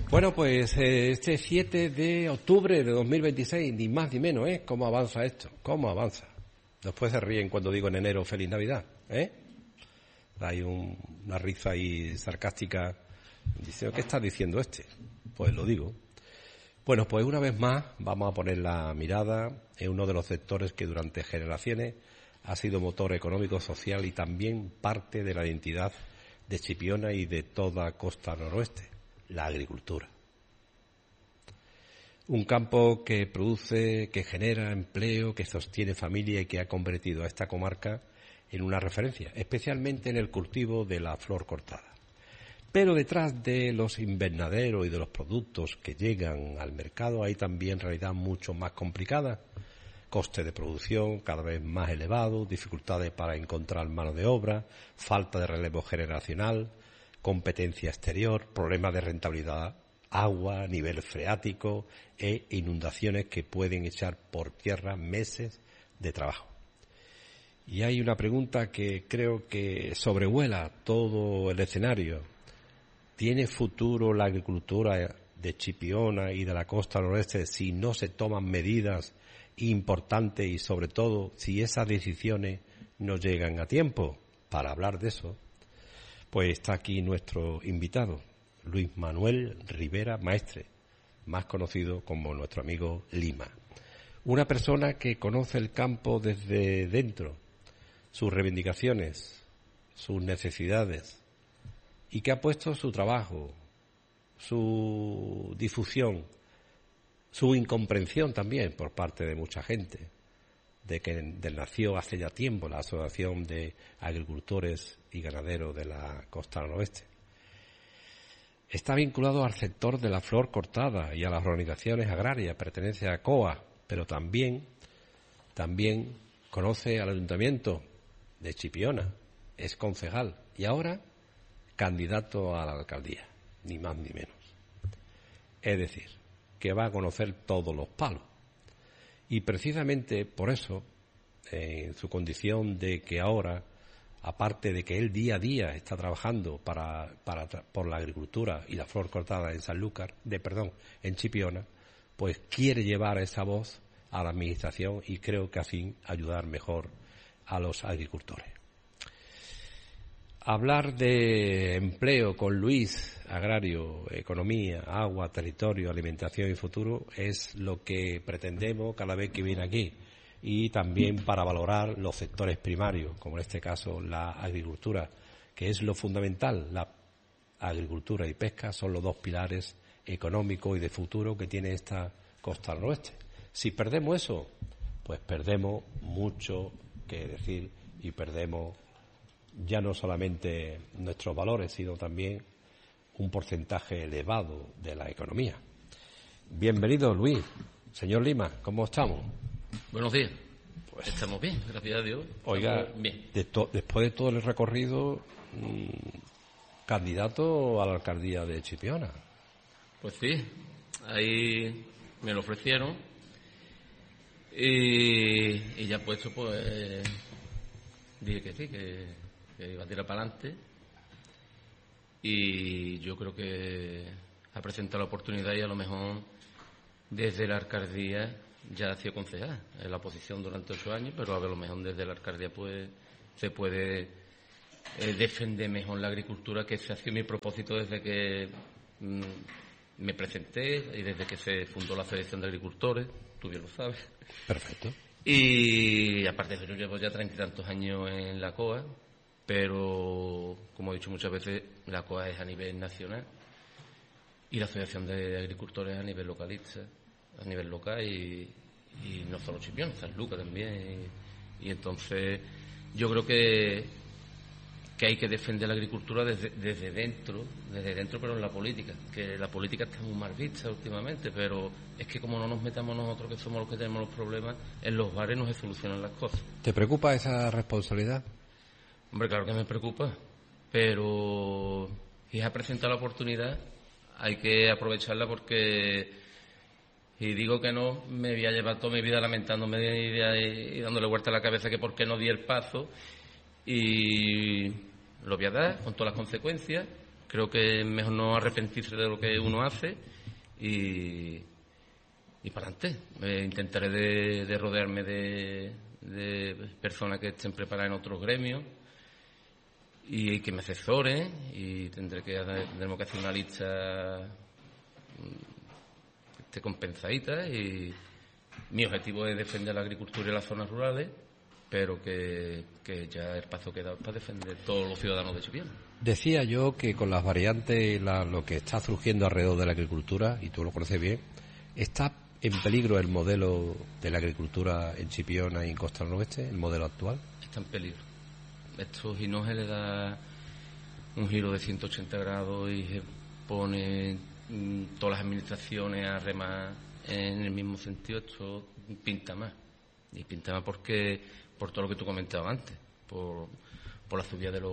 Bueno, pues este 7 de octubre de 2026, ni más ni menos, ¿eh? ¿Cómo avanza esto? ¿Cómo avanza? Después se ríen cuando digo en enero Feliz Navidad, ¿eh? Hay una risa ahí sarcástica diciendo, ¿qué está diciendo este? Pues lo digo. Bueno, pues una vez más vamos a poner la mirada en uno de los sectores que durante generaciones ha sido motor económico, social y también parte de la identidad de Chipiona y de toda costa noroeste, la agricultura. Un campo que produce, que genera empleo, que sostiene familia y que ha convertido a esta comarca en una referencia, especialmente en el cultivo de la flor cortada. Pero detrás de los invernaderos y de los productos que llegan al mercado hay también realidad mucho más complicada. Coste de producción cada vez más elevado, dificultades para encontrar mano de obra, falta de relevo generacional, competencia exterior, problemas de rentabilidad, agua, nivel freático e inundaciones que pueden echar por tierra meses de trabajo. Y hay una pregunta que creo que sobrevuela todo el escenario. ¿Tiene futuro la agricultura de Chipiona y de la costa noroeste si no se toman medidas importantes y, sobre todo, si esas decisiones no llegan a tiempo? Para hablar de eso, pues está aquí nuestro invitado, Luis Manuel Rivera Maestre, más conocido como nuestro amigo Lima. Una persona que conoce el campo desde dentro, sus reivindicaciones, sus necesidades, y que ha puesto su trabajo, su difusión, su incomprensión también por parte de mucha gente, de que nació hace ya tiempo la Asociación de Agricultores y Ganaderos de la Costa Noroeste. Está vinculado al sector de la flor cortada y a las organizaciones agrarias, pertenece a COA, pero también conoce al Ayuntamiento de Chipiona, es concejal y ahora candidato a la alcaldía, ni más ni menos. Es decir, que va a conocer todos los palos. Y precisamente por eso, en su condición de que ahora, aparte de que él día a día está trabajando por la agricultura y la flor cortada en Chipiona, pues quiere llevar esa voz a la administración y creo que así ayudar mejor a los agricultores. Hablar de empleo con Luis, agrario, economía, agua, territorio, alimentación y futuro, es lo que pretendemos cada vez que viene aquí. Y también para valorar los sectores primarios, como en este caso la agricultura, que es lo fundamental. La agricultura y pesca son los dos pilares económicos y de futuro que tiene esta costa noroeste. Si perdemos eso, pues perdemos mucho que decir y perdemos ya no solamente nuestros valores, sino también un porcentaje elevado de la economía. Bienvenido, Luis. Señor Lima, ¿cómo estamos? Buenos días. Pues estamos bien, gracias a Dios. Oiga, bien. Después de todo el recorrido, candidato a la alcaldía de Chipiona. Pues sí, ahí me lo ofrecieron y ya puesto, pues dije que sí, que iba a tirar para adelante, y yo creo que ha presentado la oportunidad y a lo mejor desde la alcaldía ya ha sido concejal en la oposición durante 8 años, pero a lo mejor desde la alcaldía pues se puede defender mejor la agricultura, que ese ha sido mi propósito desde que me presenté y desde que se fundó la Federación de Agricultores, tú bien lo sabes. Perfecto. Y aparte de eso, yo llevo ya 30 y tantos años en la COA, pero como he dicho muchas veces, la COA es a nivel nacional y la Federación de Agricultores a nivel localista, a nivel local, y no solo Chipiona, San Lucas también, y entonces yo creo que hay que defender la agricultura desde dentro, pero en la política, que la política está muy mal vista últimamente, pero es que como no nos metamos nosotros, que somos los que tenemos los problemas, en los bares no se solucionan las cosas. ¿Te preocupa esa responsabilidad? Hombre, claro que me preocupa, pero si ha presentado la oportunidad, hay que aprovecharla, porque si digo que no, me voy a llevar toda mi vida lamentándome y dándole vuelta a la cabeza que por qué no di el paso, y lo voy a dar con todas las consecuencias, creo que es mejor no arrepentirse de lo que uno hace y para adelante. Intentaré de rodearme de personas que estén preparadas en otros gremios y que me asesoren, y tendremos que hacer una lista que esté compensadita, y mi objetivo es defender la agricultura y las zonas rurales, pero que ya el paso que he dado es para defender todos los ciudadanos de Chipiona. Decía yo que con las variantes, lo que está surgiendo alrededor de la agricultura, y tú lo conoces bien, está en peligro el modelo de la agricultura en Chipiona y en Costa del Noroeste, el modelo actual. Está en peligro. Esto, si no se le da un giro de 180 grados y se pone todas las administraciones a remar en el mismo sentido, esto pinta más. Y pinta más porque por todo lo que tú comentabas antes, por la subida de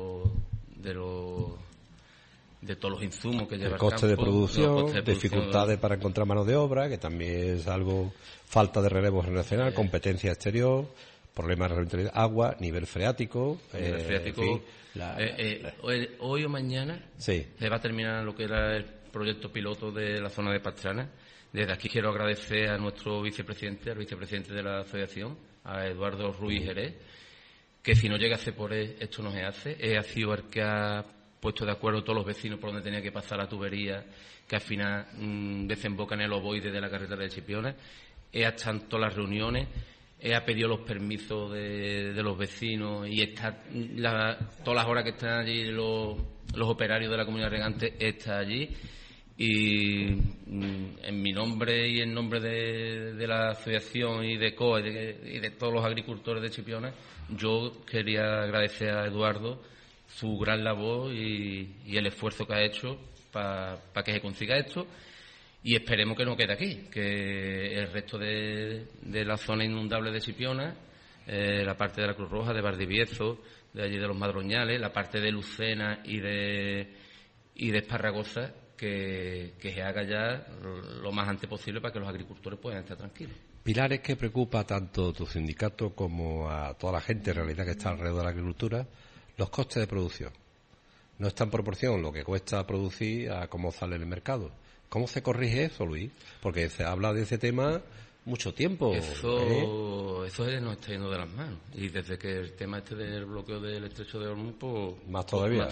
todos los insumos que lleva el coste el campo, de producción, dificultades para encontrar mano de obra, que también es algo, falta de relevo generacional, competencia exterior, problemas de rentabilidad, agua, nivel freático. En fin, hoy o mañana se va a terminar lo que era el proyecto piloto de la zona de Pastrana. Desde aquí quiero agradecer a nuestro vicepresidente, al vicepresidente de la asociación, a Eduardo Ruiz Jerez, que si no llegase por él, esto no se hace. Él ha sido el que ha puesto de acuerdo a todos los vecinos por donde tenía que pasar la tubería, que al final desemboca en el ovoide de la carretera de Chipiona. Él ha estado en todas las reuniones, él ha pedido los permisos de los vecinos, y está todas las horas que están allí los operarios de la comunidad regante, está allí. Y en mi nombre y en nombre de la asociación y de COA y de todos los agricultores de Chipiona, yo quería agradecer a Eduardo su gran labor y el esfuerzo que ha hecho para que se consiga esto, y esperemos que no quede aquí, que el resto de la zona inundable de Chipiona, la parte de la Cruz Roja, de Valdivieso, de allí de los Madroñales, la parte de Lucena y de Esparragosa, que se haga ya lo más antes posible para que los agricultores puedan estar tranquilos. Pilares que preocupa tanto tu sindicato como a toda la gente en realidad que está alrededor de la agricultura, los costes de producción. No está en proporción lo que cuesta producir a cómo sale en el mercado. ¿Cómo se corrige eso, Luis? Porque se habla de ese tema mucho tiempo. Eso se nos está yendo de las manos. Y desde que el tema del bloqueo del estrecho de Hormuz, pues más todavía.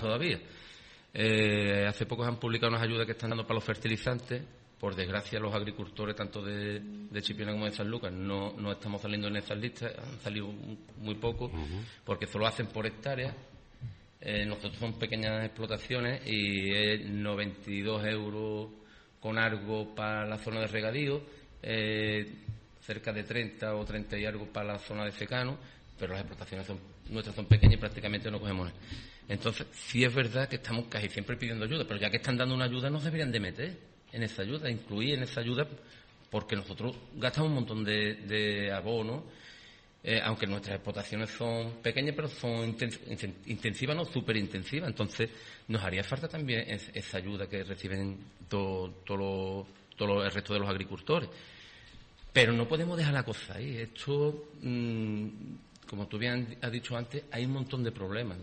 Hace poco han publicado unas ayudas que están dando para los fertilizantes. Por desgracia, los agricultores, tanto de Chipiona como de San Lucas, no estamos saliendo en esas listas, han salido muy poco, porque solo hacen por hectárea. Nosotros son pequeñas explotaciones y es 92 euros con algo para la zona de regadío, cerca de 30 o 30 y algo para la zona de secano, pero las explotaciones nuestras son pequeñas y prácticamente no cogemos nada. Entonces, sí es verdad que estamos casi siempre pidiendo ayuda, pero ya que están dando una ayuda, nos deberían de meter en esa ayuda, incluir en esa ayuda, porque nosotros gastamos un montón de abono, aunque nuestras explotaciones son pequeñas, pero son intensivas, no súper intensivas. Entonces, nos haría falta también esa ayuda que reciben todo el resto de los agricultores. Pero no podemos dejar la cosa ahí. Esto, como tú bien has dicho antes, hay un montón de problemas.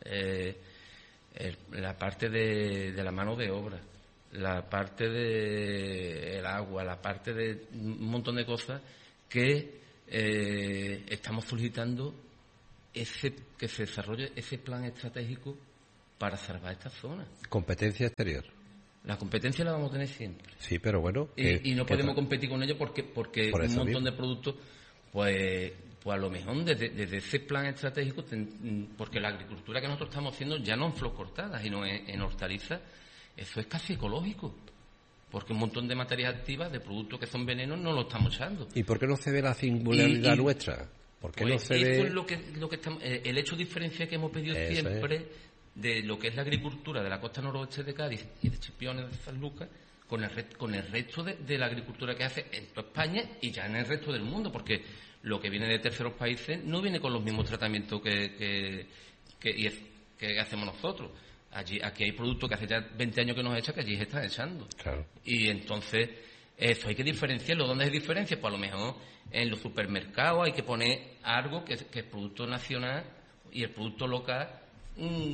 La parte de la mano de obra, la parte del agua, la parte de un montón de cosas que estamos solicitando que se desarrolle ese plan estratégico para salvar esta zona. Competencia exterior. La competencia la vamos a tener siempre. Sí, pero bueno. Y no podemos competir con ello porque un montón de productos, pues a lo mejor desde ese plan estratégico, porque la agricultura que nosotros estamos haciendo ya no en flor cortada, sino en hortalizas, eso es casi ecológico. Porque un montón de materias activas, de productos que son venenos, no lo estamos echando. ¿Y por qué no se ve la singularidad nuestra? ¿Por qué no se ve? Es lo que estamos, el hecho diferencial que hemos pedido siempre de lo que es la agricultura de la costa noroeste de Cádiz y de Chipiona y de San Lucas con el resto de la agricultura que hace en toda España y ya en el resto del mundo, porque lo que viene de terceros países no viene con los mismos tratamientos que hacemos nosotros. Aquí hay productos que hace ya 20 años que nos echan, que allí se están echando. Claro. Y entonces, eso hay que diferenciarlo. ¿Dónde se diferencia? Pues a lo mejor en los supermercados hay que poner algo que es producto nacional y el producto local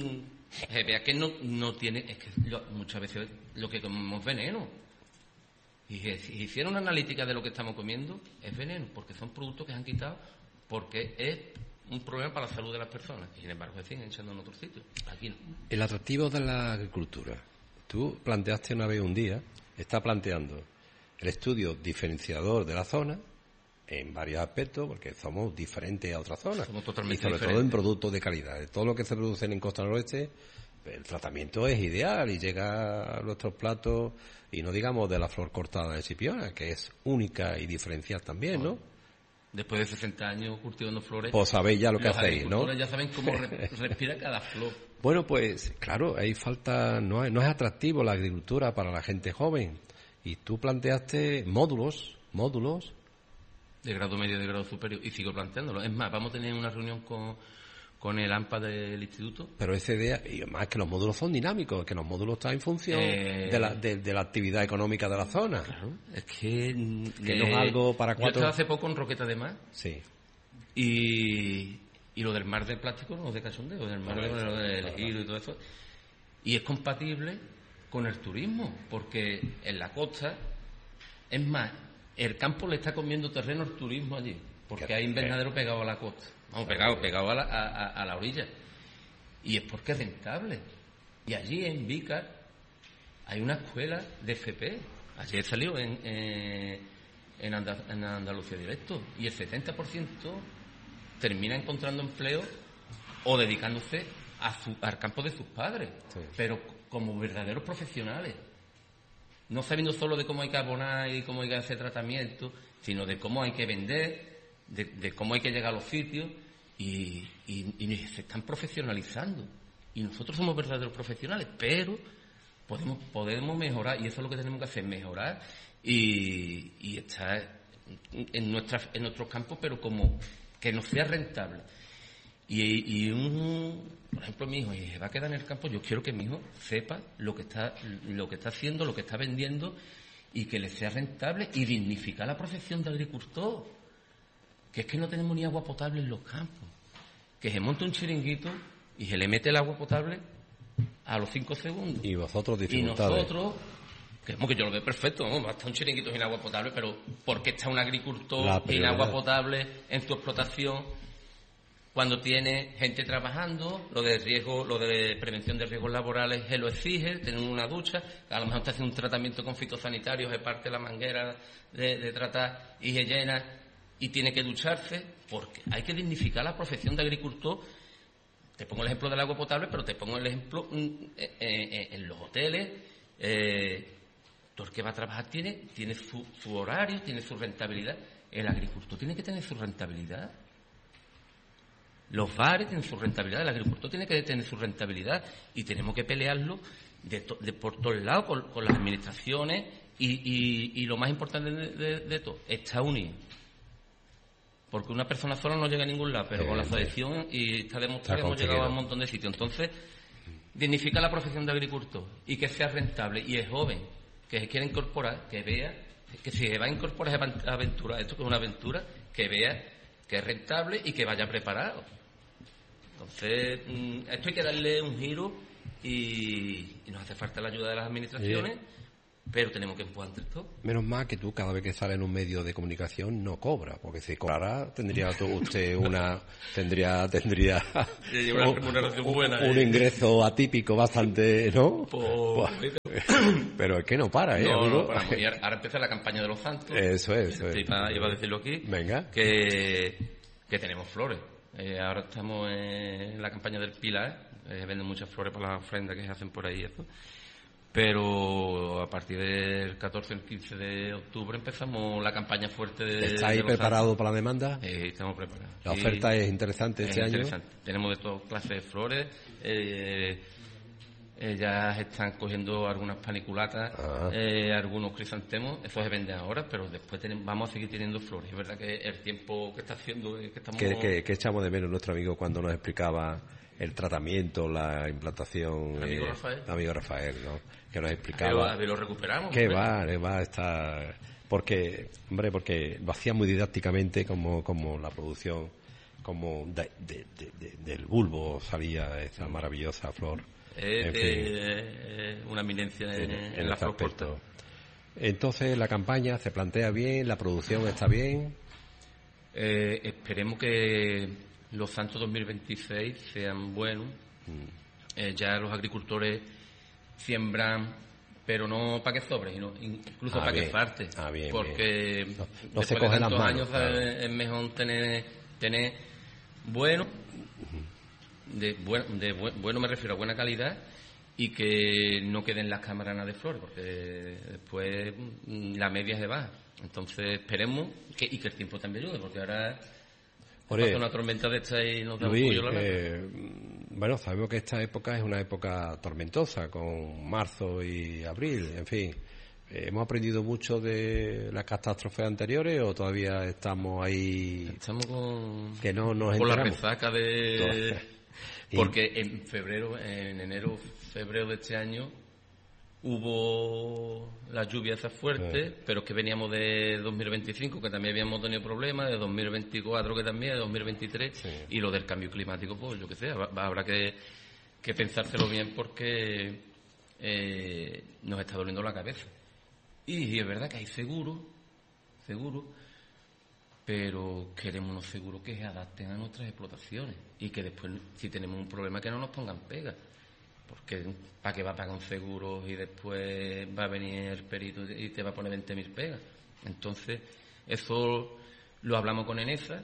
vea que no tiene, es que muchas veces lo que comemos es veneno. Y si hiciera una analítica de lo que estamos comiendo, es veneno, porque son productos que se han quitado, porque es un problema para la salud de las personas. Y sin embargo, se siguen echando en otros sitios. Aquí no. El atractivo de la agricultura. Tú planteaste una vez un día, está planteando el estudio diferenciador de la zona en varios aspectos, porque somos diferentes a otras zonas. Somos totalmente y sobre diferentes. todo en productos de calidad. De todo lo que se produce en Costa Noroeste, el tratamiento es ideal y llega a nuestros platos, y no digamos de la flor cortada de Chipiona, que es única y diferencial también, ¿no? Después de 60 años cultivando flores, Pues sabéis ya lo que los hacéis, ¿no? agricultores ya saben cómo respira cada flor. Bueno, pues claro, hay falta, no es atractivo la agricultura para la gente joven. Y tú planteaste módulos, De grado medio y de grado superior, y sigo planteándolo. Es más, vamos a tener una reunión con el AMPA del instituto. pero esa idea, y además que los módulos son dinámicos, que los módulos están en función de la actividad económica de la zona. Claro, es que no es algo para Yo cuatro. estaba hace poco en Roqueta de Mar, Sí. y lo del mar de plástico no es de cachondeo, del mar del giro y todo eso. Y es compatible con el turismo, porque en la costa, es más, el campo le está comiendo terreno al turismo allí, porque hay invernadero pegado a la costa, vamos, pegado a la orilla, y es porque es rentable. Y allí en Vícar hay una escuela de FP, ayer salió en Andalucía Directo, y el 70% termina encontrando empleo o dedicándose al campo de sus padres, sí, pero como verdaderos profesionales, no sabiendo solo de cómo hay que abonar y cómo hay que hacer tratamiento, sino de cómo hay que vender, de cómo hay que llegar a los sitios, y se están profesionalizando. Y nosotros somos verdaderos profesionales, pero podemos mejorar, y eso es lo que tenemos que hacer, mejorar y estar en nuestros campos, pero como que nos sea rentable. Por ejemplo, mi hijo se va a quedar en el campo, yo quiero que mi hijo sepa lo que está haciendo, lo que está vendiendo, y que le sea rentable, y dignificar la profesión de agricultor, que es que no tenemos ni agua potable en los campos, que se monta un chiringuito y se le mete el agua potable a los 5 segundos. Y vosotros Y dificultades. nosotros, que yo lo veo perfecto, ¿no? Va a estar un chiringuito sin agua potable, pero ¿por qué está un agricultor La sin prioridad. agua potable en su explotación cuando tiene gente trabajando? Lo de prevención de riesgos laborales se lo exige, tener una ducha, a lo mejor te hace un tratamiento con fitosanitarios, se parte la manguera de tratar y se llena y tiene que ducharse, porque hay que dignificar la profesión de agricultor. Te pongo el ejemplo del agua potable, pero te pongo el ejemplo en los hoteles. Todo el que va a trabajar tiene su horario, tiene su rentabilidad. El agricultor tiene que tener su rentabilidad. Los bares tienen su rentabilidad, el agricultor tiene que tener su rentabilidad, y tenemos que pelearlo por todos lados con las administraciones, y lo más importante de todo, está unido. Porque una persona sola no llega a ningún lado, pero con la asociación, y está demostrado que hemos llegado a un montón de sitios. Entonces, dignifica la profesión de agricultor y que sea rentable, y es joven, que se quiera incorporar, que vea que si se va a incorporar a aventura, esto que es una aventura, que vea que es rentable y que vaya preparado. Entonces, esto hay que darle un giro, y nos hace falta la ayuda de las administraciones, pero tenemos que empujar entre todos. Menos mal que tú cada vez que sales en un medio de comunicación no cobra, porque si cobrara tendría usted una remuneración buena, un ingreso atípico bastante, ¿no? Pero es que no para, No, amigo. no paramos. Y ahora empieza la campaña de los santos. Eso es. Iba a decirlo aquí. Venga. Que tenemos flores. Ahora estamos en la campaña del Pilar. Venden muchas flores para las ofrendas que se hacen por ahí. Eso. Pero a partir del 14 al 15 de octubre empezamos la campaña fuerte de ¿Estáis preparados para la demanda? Estamos preparados. La oferta es interesante este año. Tenemos de todas clases de flores. Ya se están cogiendo algunas paniculatas, algunos crisantemos. Eso se vende ahora, pero después vamos a seguir teniendo flores. Es verdad que el tiempo que está haciendo es que estamos... ¿Qué echamos de menos nuestro amigo cuando nos explicaba el tratamiento, la implantación? El amigo Rafael, ¿no? Que nos explicaba... A ver, lo recuperamos. Que va a estar... Porque lo hacía muy didácticamente, como la producción, como del bulbo salía esa maravillosa flor. una eminencia en la este flor corta. aspecto. Entonces, la campaña se plantea bien, la producción está bien. Esperemos que los santos 2026 sean buenos. Ya los agricultores siembran, pero no para que sobre, sino incluso para que falte. Bien, porque bien. No después se de cogen las tantos manos, años claro. es mejor tener bueno, bueno me refiero a buena calidad, y que no queden las cámaras de flores, porque después la media se baja. Entonces esperemos que el tiempo también ayude, porque ahora pasa una tormenta de esta y nos da Luis, un pollo la verdad. bueno, sabemos que esta época es una época tormentosa, con marzo y abril, en fin. ¿Hemos aprendido mucho de las catástrofes anteriores o todavía estamos ahí? Estamos que no nos con la enteramos? resaca de... Porque en enero, febrero de este año hubo las lluvias esas fuertes, pero es que veníamos de 2025, que también habíamos tenido problemas, de 2024 que también, de 2023, y lo del cambio climático, pues yo que sé, habrá que pensárselo bien, porque nos está doliendo la cabeza. Y es verdad que hay seguro, pero queremos unos seguros que se adapten a nuestras explotaciones y que después, si tenemos un problema, que no nos pongan pegas. Porque ¿para qué va a pagar un seguro y después va a venir el perito y te va a poner 20.000 pegas? Entonces, eso lo hablamos con Enesa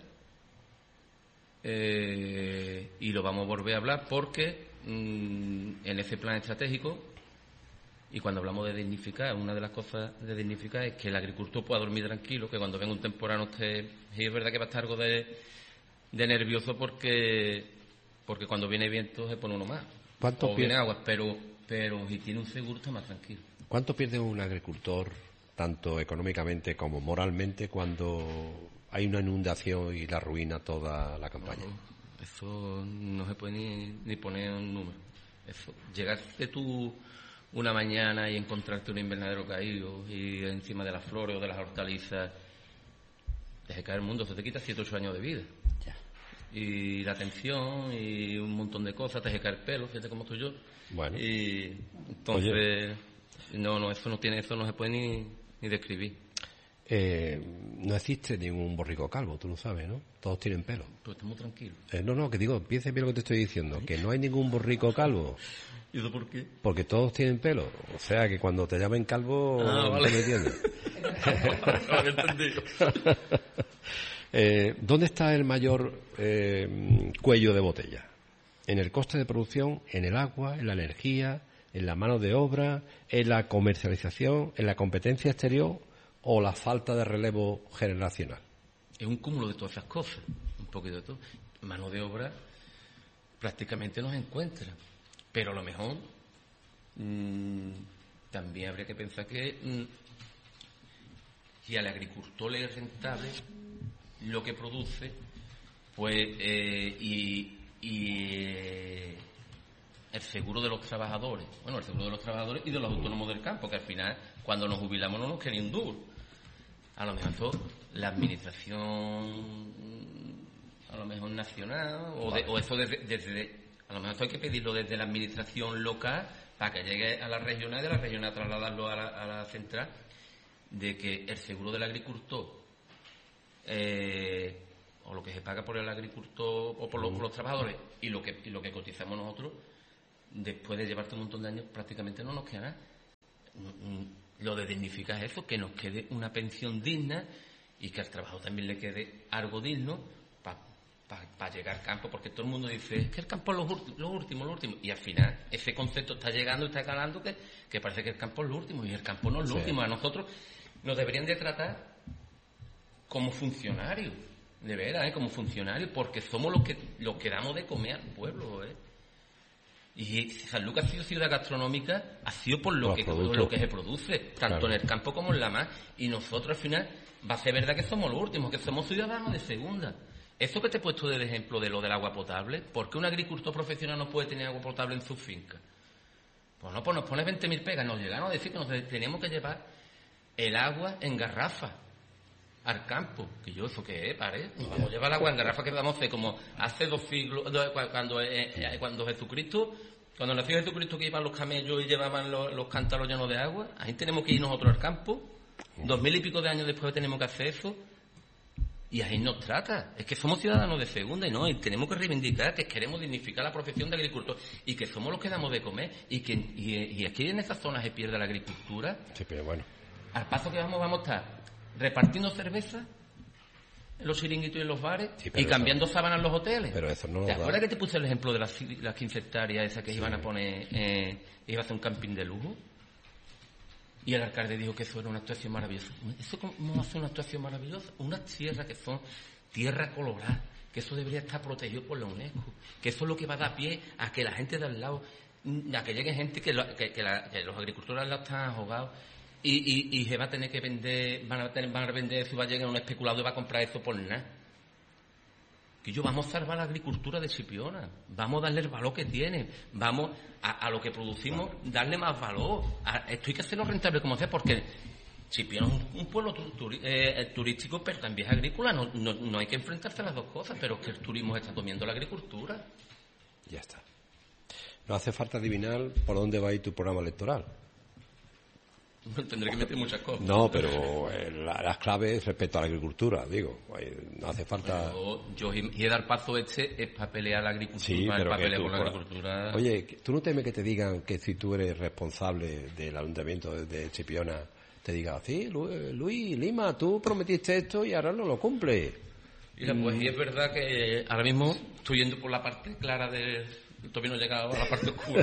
y lo vamos a volver a hablar, porque en ese plan estratégico, y cuando hablamos de dignificar, una de las cosas de dignificar es que el agricultor pueda dormir tranquilo, que cuando venga un temporal no esté... Y es verdad que va a estar algo de nervioso, porque cuando viene viento se pone uno más. O viene agua, pero si tiene un seguro está más tranquilo. ¿Cuánto pierde un agricultor, tanto económicamente como moralmente, cuando hay una inundación y la arruina toda la campaña? No, eso no se puede ni poner un número. Eso, llegarte tú una mañana y encontrarte un invernadero caído y encima de las flores o de las hortalizas, deje caer el mundo, se te quita 7 o 8 años de vida. Ya. Y la atención y un montón de cosas, te deje caer pelo, fíjate cómo estoy yo. Bueno. Y entonces, eso no se puede ni describir. No existe ningún borrico calvo, tú lo sabes, ¿no? Todos tienen pelo. Pero estamos tranquilos. No, que digo, piensa bien lo que te estoy diciendo, que no hay ningún borrico calvo. ¿Y eso por qué? Porque todos tienen pelo. O sea, que cuando te llamen calvo, vale. ¿tú me entiendes? No lo he entendido. ¿Dónde está el mayor cuello de botella? ¿En el coste de producción, en el agua, en la energía, en la mano de obra, en la comercialización, en la competencia exterior o la falta de relevo generacional? Es un cúmulo de todas esas cosas, un poquito de todo. Mano de obra prácticamente no se encuentra, pero a lo mejor también habría que pensar que si al agricultor le es rentable lo que produce, pues y el seguro de los trabajadores, el seguro de los trabajadores y de los autónomos del campo, que al final cuando nos jubilamos no nos queda ni un duro. A lo mejor la administración, a lo mejor nacional, o eso desde a lo mejor hay que pedirlo desde la administración local para que llegue a la regional, de la regional trasladarlo a la central, de que el seguro del agricultor o lo que se paga por el agricultor o por los trabajadores y lo que cotizamos nosotros, después de llevarte un montón de años prácticamente no nos queda nada. Lo de dignificar es eso, que nos quede una pensión digna y que al trabajador también le quede algo digno para llegar al campo, porque todo el mundo dice, es que el campo es lo último, y al final ese concepto está llegando y está calando que parece que el campo es lo último, y el campo no es lo último. A nosotros nos deberían de tratar como funcionarios, de veras, como funcionarios, porque somos los que damos de comer al pueblo, Y San Lucas ha sido ciudad gastronómica, ha sido por lo que se produce, tanto en el campo como en la mar. Y nosotros al final va a ser verdad que somos los últimos, que somos ciudadanos de segunda. Eso que te he puesto de ejemplo de lo del agua potable, ¿por qué un agricultor profesional no puede tener agua potable en su finca? Pues nos pones 20.000 pegas, nos llegaron a decir que nos teníamos que llevar el agua en garrafa al campo. Que yo, ¿eso qué es? Vamos a llevar el agua en garrafa, que vamos a hacer como hace 2 siglos, cuando Jesucristo Cuando nació Jesucristo, que iban los camellos y llevaban los cántaros llenos de agua, ahí tenemos que ir nosotros al campo. 2000 y pico de años después tenemos que hacer eso. Y ahí nos trata. Es que somos ciudadanos de segunda y tenemos que reivindicar que queremos dignificar la profesión de agricultor y que somos los que damos de comer y aquí en esas zonas se pierde la agricultura. Sí, pero bueno. Al paso que vamos a estar repartiendo cerveza en los chiringuitos y en los bares y cambiando sábanas en los hoteles. Pero eso no. ¿Te acuerdas que te puse el ejemplo de las 15 hectáreas esas que iban a poner, iba a hacer un camping de lujo? Y el alcalde dijo que eso era una actuación maravillosa. ¿Eso cómo hace una actuación maravillosa? Unas tierras que son tierra colorada, que eso debería estar protegido por la UNESCO, que eso es lo que va a dar pie a que la gente de al lado, a que llegue gente que los agricultores al lado están ahogados y se va a tener que vender, van a vender eso y va a llegar un especulador y va a comprar eso por nada. Que vamos a salvar la agricultura de Chipiona, vamos a darle el valor que tiene, vamos a lo que producimos, darle más valor. Esto hay que hacerlo rentable como sea, porque Chipiona es un pueblo turístico, pero también es agrícola, no hay que enfrentarse a las dos cosas, pero es que el turismo está comiendo la agricultura. Ya está. No hace falta adivinar por dónde va a ir tu programa electoral. Tendré que meter muchas cosas. No, pero las claves respecto a la agricultura, digo, no hace falta. Yo y dar paso es para pelear la agricultura, sí, pero para pelear por la agricultura. Oye, ¿tú no temes que te digan que si tú eres responsable del ayuntamiento de Chipiona, te diga, sí, Luis Lima, tú prometiste esto y ahora no lo cumples? Mira, pues y es verdad que ahora mismo estoy yendo por la parte clara todavía no he llegado a la parte oscura.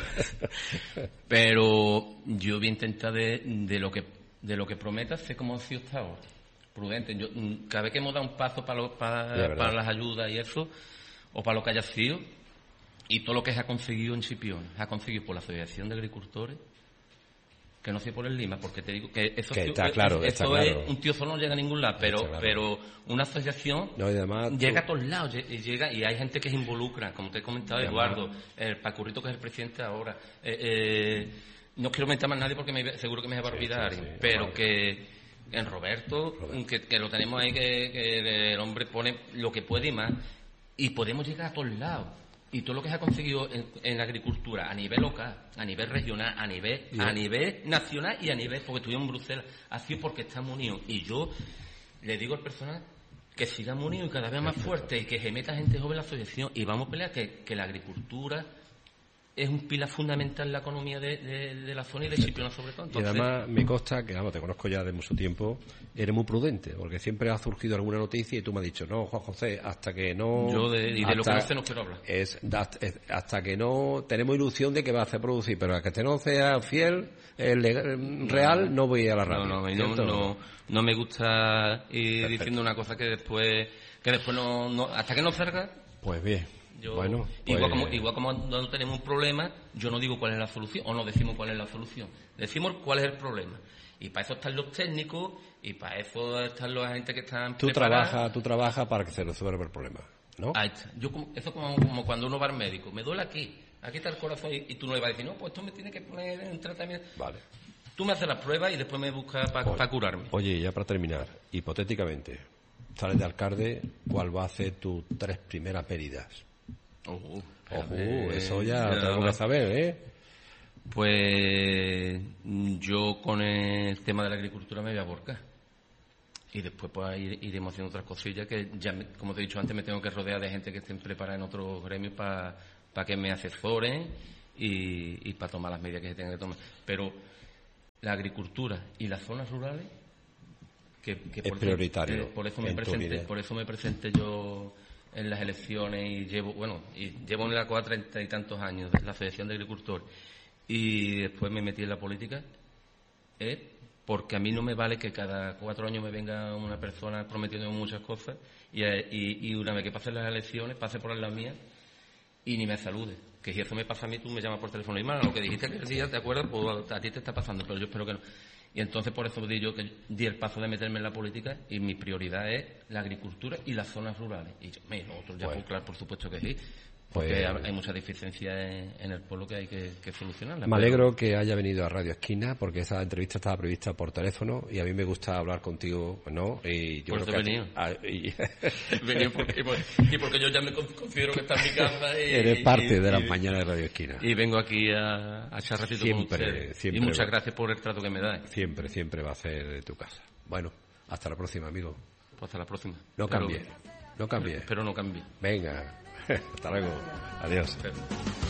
Pero yo voy a intentar de lo que prometa hacer como ha sido hasta ahora. Prudente. Cada vez que hemos dado un paso para las ayudas y eso, o para lo que haya sido, y todo lo que se ha conseguido en Chipiona, se ha conseguido por la Asociación de Agricultores, que no sé por el Lima, porque te digo que eso está claro, está claro. Un tío solo no llega a ningún lado, pero una asociación llega a todos lados, y hay gente que se involucra, como te he comentado, Eduardo, el Pacurrito, que es el presidente ahora. No quiero mentar más a nadie porque seguro que me va a olvidar, pero que en Roberto. Que lo tenemos ahí, que el hombre pone lo que puede y más, y podemos llegar a todos lados. Y todo lo que se ha conseguido en la agricultura a nivel local, a nivel regional, a nivel nacional y a nivel, porque estuvimos en Bruselas, ha sido porque estamos unidos. Y yo le digo al personal que sigamos unidos y cada vez más fuerte y que se meta gente joven en la asociación y vamos a pelear que la agricultura es un pilar fundamental en la economía de la zona y de Chipiona sobre todo. Entonces, y además me consta que, te conozco ya de mucho tiempo, eres muy prudente, porque siempre ha surgido alguna noticia y tú me has dicho, no, Juan José, hasta que no... Yo de lo que no sé no quiero hablar. Hasta que no tenemos ilusión de que va a hacer producir, pero a que no sea fiel, real, no voy a la radio. No me gusta ir diciendo una cosa que después no hasta que no salga. Pues bien. Bueno, pues... igual como no tenemos un problema, yo no digo cuál es la solución, o no decimos cuál es la solución, decimos cuál es el problema. Y para eso están los técnicos, y para eso están los agentes que están preparados. Tú trabajas para que se resuelva el problema, ¿no? Ahí está. Eso es como cuando uno va al médico, me duele aquí está el corazón, y tú no le vas a decir, no, pues esto me tiene que poner en tratamiento. Vale. Tú me haces las pruebas y después me buscas para curarme. Oye, ya para terminar, hipotéticamente, sales de alcalde, ¿cuál va a ser tus 3 primeras medidas? Eso ya tenemos que saber, ¿eh? Pues yo con el tema de la agricultura me voy a aborcar. Y después pues iremos haciendo otras cosillas que ya, como te he dicho antes, me tengo que rodear de gente que estén preparada en otros gremios para que me asesoren y para tomar las medidas que se tengan que tomar. Pero la agricultura y las zonas rurales que es prioritario. Por eso me presenté yo en las elecciones y llevo en la COA 30 y tantos años, la Asociación de Agricultores, y después me metí en la política, porque a mí no me vale que cada 4 años me venga una persona prometiéndome muchas cosas y una vez que pasen las elecciones, pase por las mías y ni me salude. Que si eso me pasa a mí, tú me llamas por teléfono y lo que dijiste aquel día, ¿te acuerdas? Pues a ti te está pasando, pero yo espero que no. Y entonces por eso di el paso de meterme en la política y mi prioridad es la agricultura y las zonas rurales. Y lo otro ya claro, por supuesto que sí, Porque hay muchas deficiencias en el pueblo que hay que solucionarlas. Me alegro que haya venido a Radio Esquina, porque esa entrevista estaba prevista por teléfono y a mí me gusta hablar contigo, ¿no? Y yo por eso he venido. He venido porque yo ya me considero que está en mi casa. Eres parte de las mañanas de Radio Esquina. Y vengo aquí a echar ratito con ustedes. Y muchas gracias por el trato que me dais. Siempre va a ser de tu casa. Bueno, hasta la próxima, amigo. Pues hasta la próxima. No cambie. Espero no cambie. Venga. Hasta luego. Adiós. Pero...